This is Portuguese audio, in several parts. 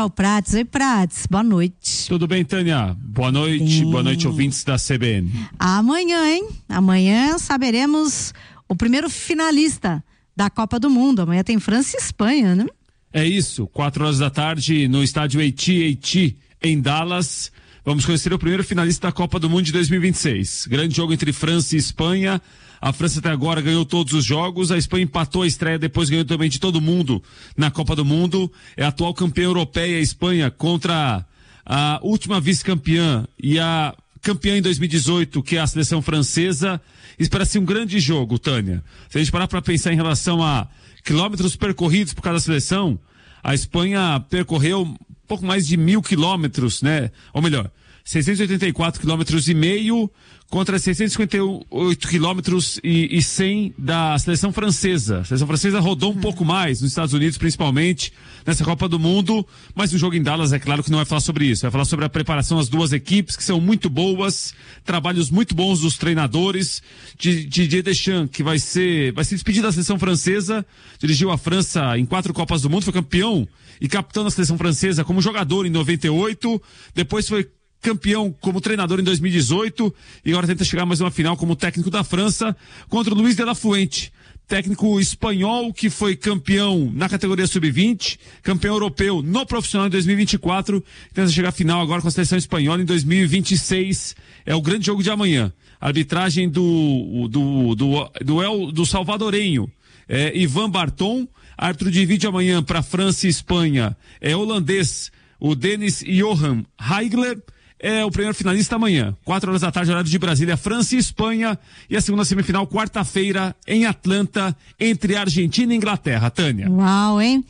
Rafael Prats. Oi, Prats, boa noite. Tudo bem, Tânia? Boa noite, boa noite, ouvintes da CBN. Amanhã, hein? Amanhã saberemos o primeiro finalista da Copa do Mundo. Amanhã tem França e Espanha, né? É isso, 4 horas da tarde no estádio AT&T em Dallas. Vamos conhecer o primeiro finalista da Copa do Mundo de 2026. Grande jogo entre França e Espanha. A França até agora ganhou todos os jogos, a Espanha empatou a estreia, depois ganhou também de todo mundo na Copa do Mundo. É a atual campeã europeia, a Espanha, contra a última vice-campeã e a campeã em 2018, que é a seleção francesa. Espera-se um grande jogo, Tânia. Se a gente parar para pensar em relação a quilômetros percorridos por cada seleção, a Espanha percorreu um pouco mais de 1.000 quilômetros, né? Ou melhor, 684 quilômetros e meio contra 658 quilômetros e 100 da seleção francesa. A seleção francesa rodou um pouco mais nos Estados Unidos, principalmente nessa Copa do Mundo, mas o jogo em Dallas é claro que não vai falar sobre isso, vai falar sobre a preparação das duas equipes, que são muito boas, trabalhos muito bons dos treinadores. Didier Deschamps, que vai se despedir da seleção francesa, dirigiu a França em 4 Copas do Mundo, foi campeão e capitão da seleção francesa como jogador em 98, depois foi campeão como treinador em 2018 e agora tenta chegar mais uma final como técnico da França contra o Luis de la Fuente, técnico espanhol que foi campeão na categoria sub-20, campeão europeu no profissional em 2024, tenta chegar à final agora com a seleção espanhola em 2026. É o grande jogo de amanhã. A arbitragem do salvadorenho Ivan Barton. Árbitro de vídeo amanhã para França e Espanha é holandês, o Dennis Johan Heigler. É o primeiro finalista amanhã, 4 horas da tarde, horário de Brasília, França e Espanha, e a segunda semifinal, quarta-feira, em Atlanta, entre Argentina e Inglaterra. Tânia. Uau, hein?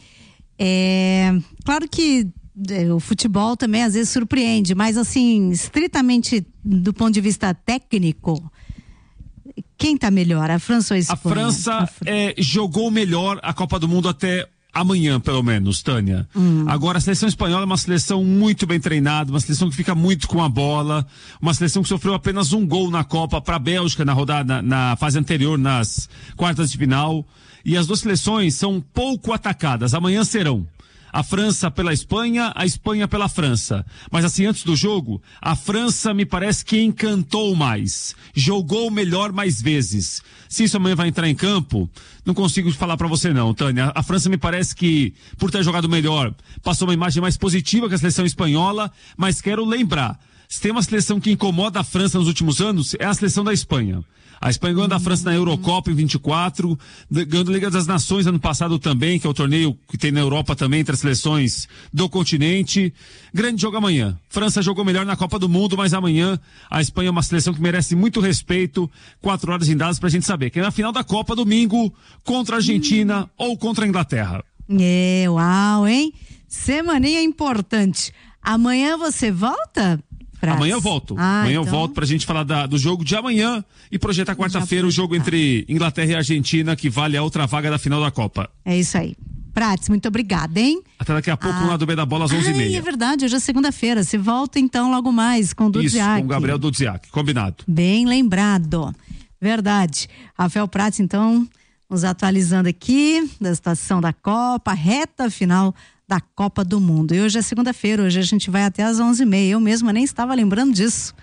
Claro que o futebol também às vezes surpreende, mas assim, estritamente do ponto de vista técnico, quem tá melhor, a França ou a Espanha? A França jogou melhor a Copa do Mundo até amanhã, pelo menos, Tânia. Agora, a seleção espanhola é uma seleção muito bem treinada, uma seleção que fica muito com a bola, uma seleção que sofreu apenas um gol na Copa para a Bélgica na rodada, na fase anterior, nas quartas de final. E as duas seleções são pouco atacadas. Amanhã serão a França pela Espanha, a Espanha pela França. Mas assim, antes do jogo, a França me parece que encantou mais. Jogou melhor mais vezes. Se isso amanhã vai entrar em campo, não consigo falar pra você não, Tânia. A França me parece que, por ter jogado melhor, passou uma imagem mais positiva que a seleção espanhola, mas quero lembrar, se tem uma seleção que incomoda a França nos últimos anos, é a seleção da Espanha. A Espanha ganhou da França na Eurocopa em 24, ganhou a Liga das Nações ano passado também, que é o torneio que tem na Europa também, entre as seleções do continente. Grande jogo amanhã. França jogou melhor na Copa do Mundo, mas amanhã a Espanha é uma seleção que merece muito respeito. 4 horas em Dallas pra gente saber quem é na final da Copa, domingo, contra a Argentina ou contra a Inglaterra. Uau, hein? Semaninha importante. Amanhã você volta? Amanhã eu volto. Amanhã eu volto pra gente falar do jogo de amanhã e projetar quarta-feira o jogo entre Inglaterra e Argentina, que vale a outra vaga da final da Copa. É isso aí. Prats, muito obrigada, hein? Até daqui a pouco no Lado B da Bola às 11h30. É verdade, hoje é segunda-feira. Você volta então logo mais com o Dudziak. Isso, com o Gabriel Dudziak, combinado. Bem lembrado. Verdade. Rafael Prats, então, nos atualizando aqui da situação da Copa, reta final da Copa do Mundo. E hoje é segunda-feira, hoje a gente vai até às 11h30. Eu mesma nem estava lembrando disso.